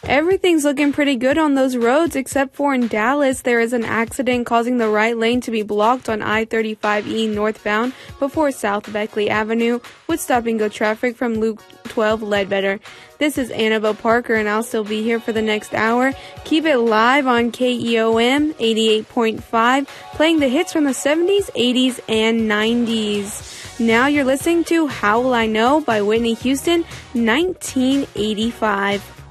Everything's looking pretty good on those roads, except for in Dallas, there is an accident causing the right lane to be blocked on I-35E northbound before South Beckley Avenue, with stop-and-go traffic from Loop 12 Ledbetter. This is Annabelle Parker, and I'll still be here for the next hour. Keep it live on KEOM 88.5, playing the hits from the 70s, 80s, and 90s. Now you're listening to How Will I Know by Whitney Houston, 1985.